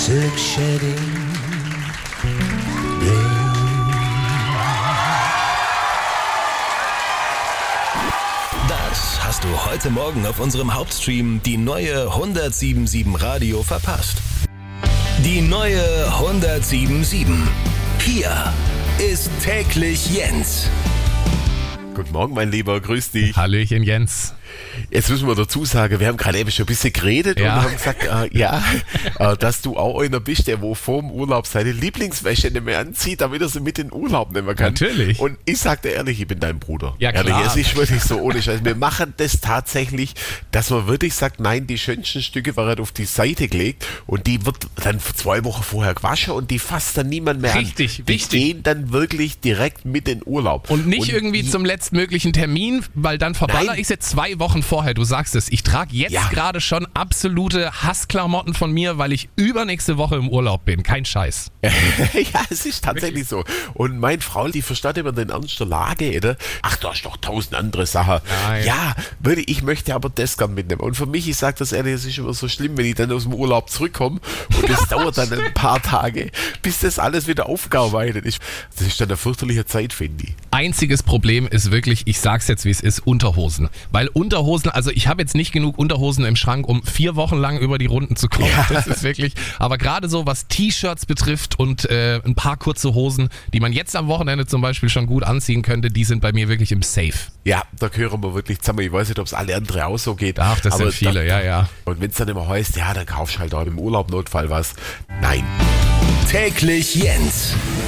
silk shedding blade. Das hast du heute Morgen auf unserem Hauptstream die neue 107.7 Radio verpasst. Die neue 107.7. Hier ist täglich Jens. Guten Morgen, mein Lieber, grüß dich. Hallöchen, Jens. Jetzt müssen wir dazu sagen, wir haben gerade eben schon ein bisschen geredet und haben gesagt, dass du auch einer bist, der wo vor dem Urlaub seine Lieblingswäsche nicht mehr anzieht, damit er sie mit in den Urlaub nehmen kann. Natürlich. Und ich sag dir ehrlich, ich bin dein Bruder. Ja, klar. Ehrlich, es ist wirklich so ohne Scheiß. Wir machen das tatsächlich, dass man wirklich sagt, nein, die schönsten Stücke werden auf die Seite gelegt und die wird dann 2 Wochen vorher gewaschen und die fasst dann niemand mehr Richtig, an. Die gehen dann wirklich direkt mit in den Urlaub. Und nicht irgendwie zum letztmöglichen Termin, weil dann verballer ich sie 2 Wochen vorher. Du sagst es, ich trage jetzt gerade schon absolute Hassklamotten von mir, weil ich übernächste Woche im Urlaub bin. Kein Scheiß. Ja, es ist tatsächlich so. Und meine Frau, die versteht immer den Ernst der Lage, oder? Ach, du hast doch 1000 andere Sachen. Nein. Ja, ich möchte aber das gern mitnehmen. Und für mich, ich sage das ehrlich, es ist immer so schlimm, wenn ich dann aus dem Urlaub zurückkomme und das dauert dann ein paar Tage, bis das alles wieder aufgearbeitet ist. Das ist dann eine fürchterliche Zeit, finde ich. Einziges Problem ist wirklich, ich sag's jetzt wie es ist, Unterhosen. Weil Unterhosen, also ich habe jetzt nicht genug Unterhosen im Schrank, um 4 Wochen lang über die Runden zu kommen. Ja. Das ist wirklich, aber gerade so was T-Shirts betrifft und ein paar kurze Hosen, die man jetzt am Wochenende zum Beispiel schon gut anziehen könnte, die sind bei mir wirklich im Safe. Ja, da gehören wir wirklich zusammen. Ich weiß nicht, ob es alle andere auch so geht. Ach, das sind viele, ja. Und wenn es dann immer heißt, ja, dann kaufst du halt auch im Urlaub Notfall was. Nein. Täglich Jens.